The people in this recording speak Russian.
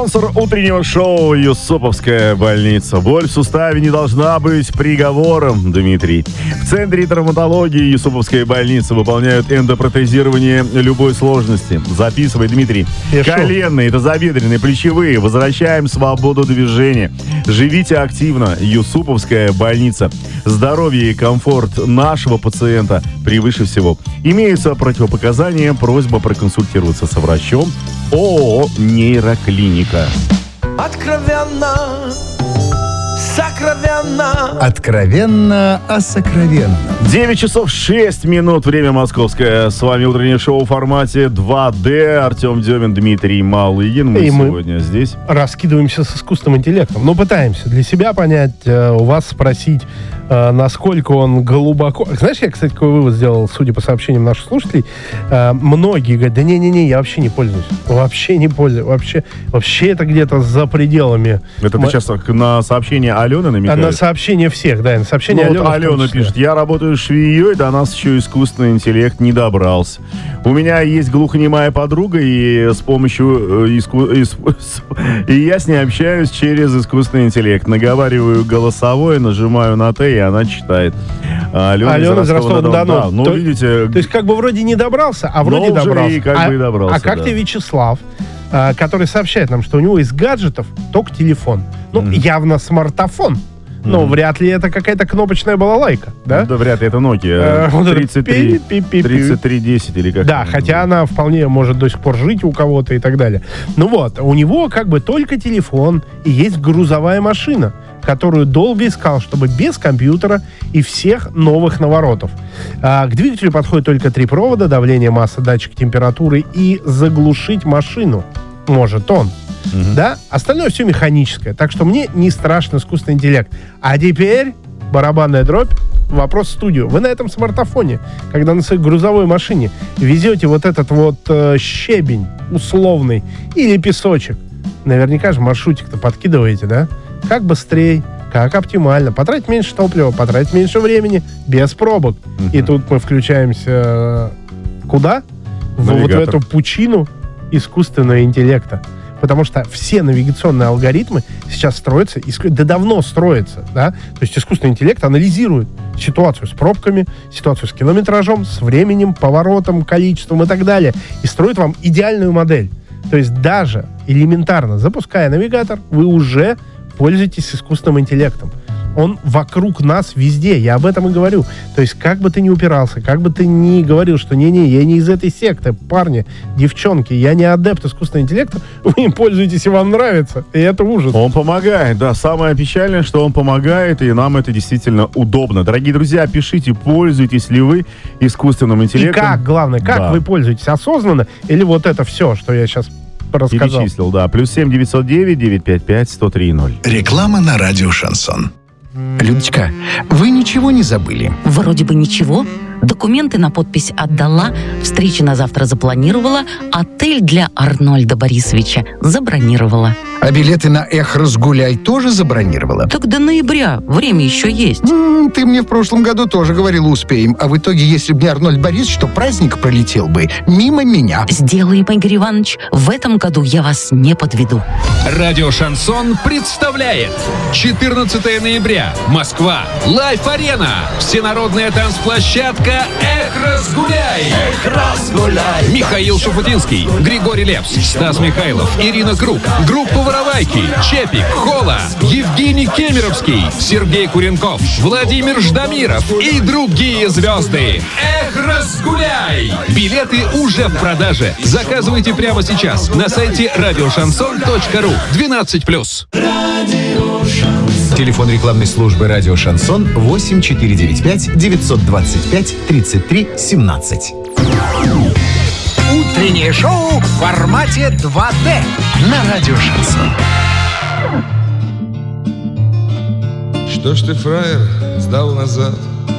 Спонсор утреннего шоу «Юсуповская больница». Боль в суставе не должна быть приговором, Дмитрий. В Центре травматологии «Юсуповская больница» выполняют эндопротезирование любой сложности. Записывай, Дмитрий. Коленные, тазобедренные, плечевые. Возвращаем свободу движения. Живите активно. «Юсуповская больница». Здоровье и комфорт нашего пациента превыше всего. Имеются противопоказания. Просьба проконсультироваться со врачом. ООО «Нейроклиника». Откровенно, сокровенно. Откровенно о сокровенном. 9 часов 6 минут, время московское. С вами утреннее шоу в формате 2D. Артем Демин, Дмитрий Малыгин. Мы сегодня здесь. Раскидываемся с искусственным интеллектом. Но пытаемся для себя понять, у вас спросить, насколько он глубоко... Знаешь, я, кстати, какой вывод сделал, судя по сообщениям наших слушателей. Многие говорят, да не-не-не, я вообще не пользуюсь. Вообще не пользуюсь. Вообще это где-то за пределами. Это ты сейчас на сообщение Алены намекаешь? На сообщение всех, да. На сообщение Алены. Вот Алена пишет, я работаю швеей, до нас еще искусственный интеллект не добрался. У меня есть глухонемая подруга, и с помощью... И я с ней общаюсь через искусственный интеллект. Наговариваю голосовое, нажимаю на Т, и она читает. Алена из Ростова-на-Дону. Да, ну, видите... То есть как бы вроде не добрался, а вроде добрался. И как бы и добрался. А как тебе Вячеслав, который сообщает нам, что у него из гаджетов только телефон. Ну, явно смартофон. Но вряд ли это какая-то кнопочная балалайка, да? Да, вряд ли это Nokia 3310 или как. Да, хотя она вполне может до сих пор жить у кого-то и так далее. Ну вот, у него как бы только телефон и есть грузовая машина, которую долго искал, чтобы без компьютера и всех новых наворотов. К двигателю подходит только 3 провода, давление, масса, датчик температуры, и заглушить машину может он. Да? Остальное все механическое. Так что мне не страшен искусственный интеллект. А теперь барабанная дробь. Вопрос в студию. Вы на этом смартфоне, когда на своей грузовой машине везете вот этот вот щебень условный или песочек, наверняка же маршрутик-то подкидываете, да? Как быстрее, как оптимально. Потратить меньше топлива, потратить меньше времени, без пробок. И тут мы включаемся куда? Вот в эту пучину искусственного интеллекта. Потому что все навигационные алгоритмы сейчас строятся, да давно строятся, да? То есть искусственный интеллект анализирует ситуацию с пробками, ситуацию с километражом, с временем, поворотом, количеством и так далее. И строит вам идеальную модель. То есть даже элементарно запуская навигатор, вы уже пользуетесь искусственным интеллектом. Он вокруг нас везде, я об этом и говорю. То есть как бы ты ни упирался, как бы ты ни говорил, что не-не, я не из этой секты, парни, девчонки, я не адепт искусственного интеллекта, вы им пользуетесь и вам нравится, и это ужас. Он помогает, да, самое печальное, что он помогает, и нам это действительно удобно. Дорогие друзья, пишите, пользуетесь ли вы искусственным интеллектом. И как, главное, как вы пользуетесь, осознанно, или вот это все, что я сейчас рассказал. Перечислил, да, +7 909 955 1030. Реклама на радио «Шансон». Людочка, вы ничего не забыли? Вроде бы ничего. Документы на подпись отдала, встречи на завтра запланировала, отель для Арнольда Борисовича забронировала. А билеты на «Эх, разгуляй» тоже забронировала? Так до ноября, время еще есть. Ты мне в прошлом году тоже говорила, успеем. А в итоге, если бы не Арнольд Борисович, то праздник пролетел бы мимо меня. Сделаем, Игорь Иванович, в этом году я вас не подведу. Радио «Шансон» представляет 14 ноября. Москва. Лайф-арена. Всенародная танцплощадка «Эх, разгуляй». Эх, разгуляй. Михаил Шуфутинский, Григорий Лепс, Стас Михайлов, Ирина Круг, группа «Воровайки», Чепик, Хола, Евгений Кемеровский, Сергей Куренков, Владимир Ждамиров и другие звезды. Эх, разгуляй! Билеты уже в продаже. Заказывайте прямо сейчас на сайте радиошансон.ру. 12+. Телефон рекламной службы «Радио Шансон» 8495 925 33 17. Утреннее шоу в формате 2D на радио «Шансон». Что ж ты, фраер, сдал назад